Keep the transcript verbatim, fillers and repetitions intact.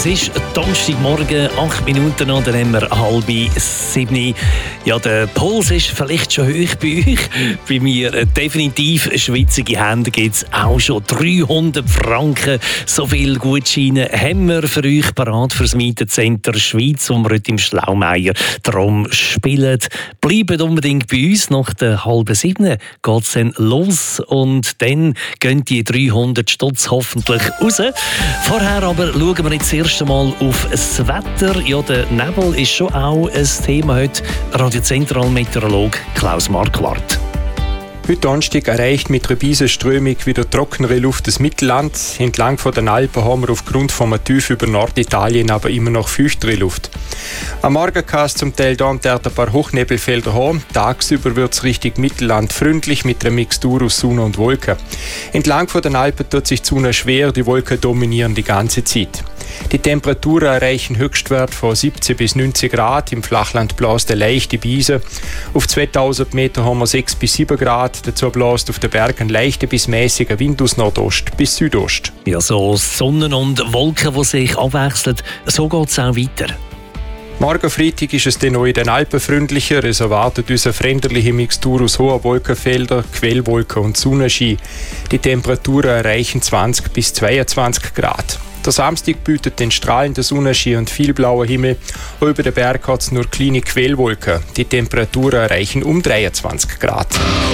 Es ist Donnerstagmorgen, acht Minuten noch, dann haben wir halb sieben. Ja, der Puls ist vielleicht schon hoch bei euch. Bei mir definitiv schwitzige Hände gibt es auch schon. dreihundert Franken, so viele Gutscheine haben wir für euch parat für das Mietencenter Schweiz, wo wir heute im Schlaumeier darum spielen. Bleibt unbedingt bei uns, nach der halben sieben geht es dann los und dann gehen die dreihundert Stutz hoffentlich raus. Vorher aber schauen wir jetzt das erste Mal auf das Wetter. Ja, der Nebel ist schon auch ein Thema heute. Radiozentralmeteorolog Klaus Marquardt. Heute Donnerstag erreicht mit einer Beisenströmung wieder trockenere Luft des Mittelland. Entlang von den Alpen haben wir aufgrund vom Tief über Norditalien aber immer noch feuchtere Luft. Am Morgen kann es zum Teil dort ein paar Hochnebelfelder haben. Tagsüber wird es Richtung Mittelland freundlich mit einer Mixtur aus Sonne und Wolken. Entlang von den Alpen tut sich die Sonne schwer, die Wolken dominieren die ganze Zeit. Die Temperaturen erreichen Höchstwert von siebzehn bis neunzehn Grad. Im Flachland bläst eine leichte Brise. Auf zweitausend Meter haben wir sechs bis sieben Grad. Dazu bläst auf den Bergen leichte bis mäßiger Wind aus Nordost bis Südost. Ja, so Sonne und Wolken, die sich abwechseln, so geht es auch weiter. Morgen Freitag ist es dann auch in den Alpen freundlicher. Es erwartet uns eine veränderliche Mixtur aus hohen Wolkenfeldern, Quellwolken und Sonnenschein. Die Temperaturen erreichen zwanzig bis zweiundzwanzig Grad. Der Samstag bietet den strahlenden Sonnenschein und viel blauer Himmel. Auch über den Berg hat es nur kleine Quellwolken. Die Temperaturen erreichen um dreiundzwanzig Grad.